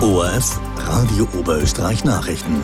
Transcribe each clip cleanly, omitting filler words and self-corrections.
ORF Radio Oberösterreich Nachrichten.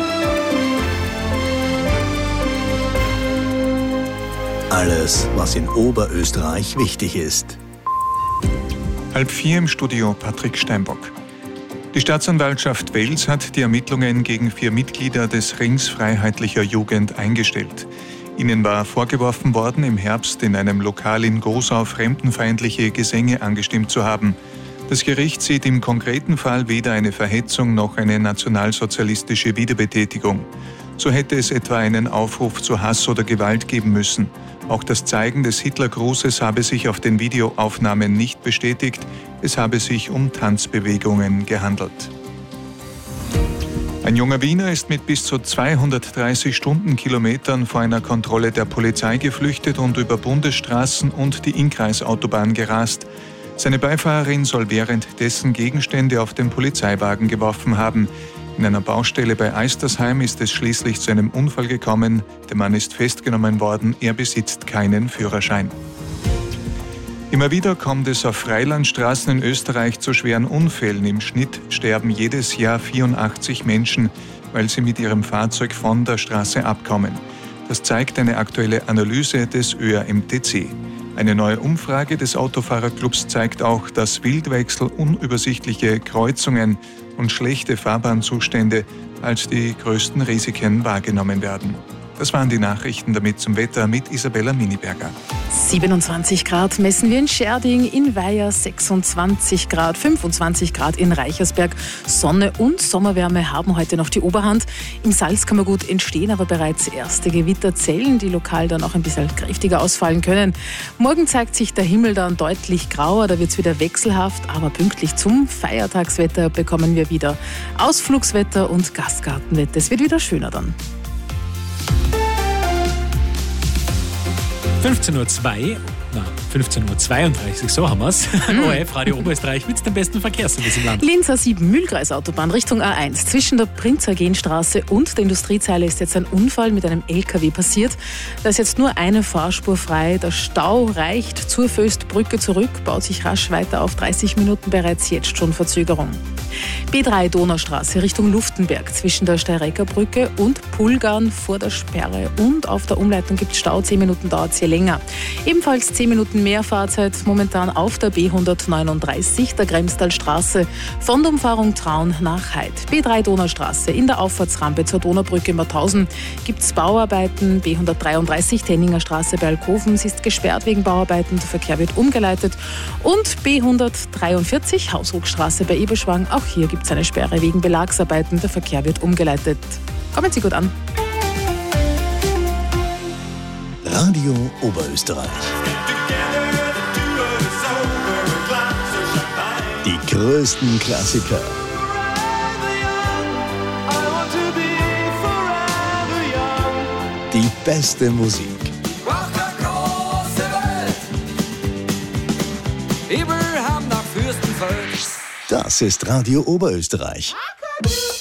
Alles, was in Oberösterreich wichtig ist. 3:30 im Studio Patrick Steinbock. Die Staatsanwaltschaft Wels hat die Ermittlungen gegen 4 Mitglieder des Rings Freiheitlicher Jugend eingestellt. Ihnen war vorgeworfen worden, im Herbst in einem Lokal in Gosau fremdenfeindliche Gesänge angestimmt zu haben. Das Gericht sieht im konkreten Fall weder eine Verhetzung noch eine nationalsozialistische Wiederbetätigung. So hätte es etwa einen Aufruf zu Hass oder Gewalt geben müssen. Auch das Zeigen des Hitlergrußes habe sich auf den Videoaufnahmen nicht bestätigt. Es habe sich um Tanzbewegungen gehandelt. Ein junger Wiener ist mit bis zu 230 Stundenkilometern vor einer Kontrolle der Polizei geflüchtet und über Bundesstraßen und die Innkreisautobahn gerast. Seine Beifahrerin soll währenddessen Gegenstände auf den Polizeiwagen geworfen haben. In einer Baustelle bei Eistersheim ist es schließlich zu einem Unfall gekommen. Der Mann ist festgenommen worden, er besitzt keinen Führerschein. Immer wieder kommt es auf Freilandstraßen in Österreich zu schweren Unfällen. Im Schnitt sterben jedes Jahr 84 Menschen, weil sie mit ihrem Fahrzeug von der Straße abkommen. Das zeigt eine aktuelle Analyse des ÖAMTC. Eine neue Umfrage des Autofahrerclubs zeigt auch, dass Wildwechsel, unübersichtliche Kreuzungen und schlechte Fahrbahnzustände als die größten Risiken wahrgenommen werden. Das waren die Nachrichten, damit zum Wetter mit Isabella Miniberger. 27 Grad messen wir in Scherding, in Weiher 26 Grad, 25 Grad in Reichersberg. Sonne und Sommerwärme haben heute noch die Oberhand. Im Salzkammergut entstehen aber bereits erste Gewitterzellen, die lokal dann auch ein bisschen kräftiger ausfallen können. Morgen zeigt sich der Himmel dann deutlich grauer, da wird es wieder wechselhaft, aber pünktlich zum Feiertagswetter bekommen wir wieder Ausflugswetter und Gastgartenwetter. Es wird wieder schöner dann. 15:02 Uhr, so haben wir es. ORF Radio Oberösterreich mit dem besten Verkehrsservice im Land. Linz A7 Mühlkreisautobahn Richtung A1. Zwischen der Prinz-Eugen-Straße und der Industriezeile ist jetzt ein Unfall mit einem LKW passiert. Da ist jetzt nur eine Fahrspur frei. Der Stau reicht zur Föstbrücke zurück, baut sich rasch weiter auf. 30 Minuten bereits jetzt schon Verzögerung. B3 Donaustraße Richtung Luftenberg zwischen der Steirecker-Brücke und Pulgarn vor der Sperre. Und auf der Umleitung gibt es Stau. 10 Minuten dauert es hier länger. Ebenfalls 10 Minuten mehr Fahrzeit momentan auf der B139 der Gremstalstraße von der Umfahrung Traun nach Heid. B3 Donaustraße in der Auffahrtsrampe zur Donaubrücke Mauthausen gibt es Bauarbeiten. B133 Tenninger Straße bei Alkoven, sie ist gesperrt wegen Bauarbeiten, der Verkehr wird umgeleitet. Und B143 Hausruckstraße bei Eberschwang, auch hier gibt es eine Sperre wegen Belagsarbeiten, der Verkehr wird umgeleitet. Kommen Sie gut an. Radio Oberösterreich. Die größten Klassiker. Die beste Musik. Das ist Radio Oberösterreich.